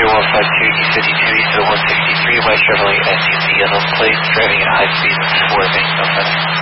0152 E52 East of 163 by Chevrolet SUV on those plates, driving at high speed before making no sense.